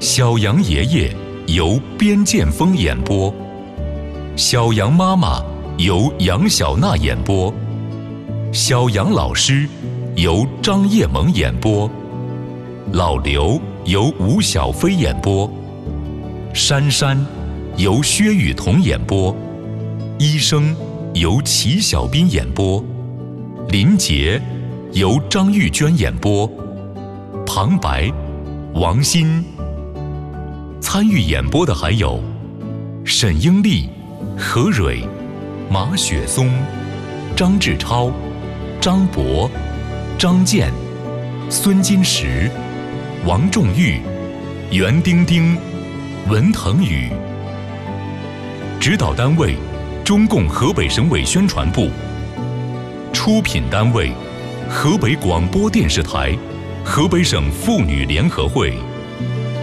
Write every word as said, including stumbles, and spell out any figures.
小羊爷爷由边建峰演播，小羊妈妈由杨小娜演播，小杨老师由张叶萌演播，老刘由吴小飞演播，珊珊由薛雨桐演播，医生由齐小斌演播，林杰由张玉娟演播，旁白王鑫。参与演播的还有沈英丽、何蕊、马雪松、张志超、张博、张健、孙金石、王仲玉、袁丁丁、文腾宇。指导单位中共河北省委宣传部。出品单位河北广播电视台、河北省妇女联合会。